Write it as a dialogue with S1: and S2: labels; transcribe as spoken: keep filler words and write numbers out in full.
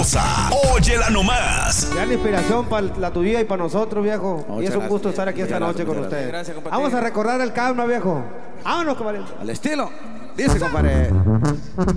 S1: Mendoza. Óyela nomás.
S2: Gran inspiración para la tu vida y para nosotros, viejo.
S3: Muchas
S2: y es un gusto
S3: gracias.
S2: estar aquí esta
S3: Muchas
S2: noche
S3: gracias,
S2: con ustedes.
S3: gracias, compadre.
S2: Vamos a recordar el calma, viejo. Vámonos, compadre.
S3: Al estilo. Dice, compadre.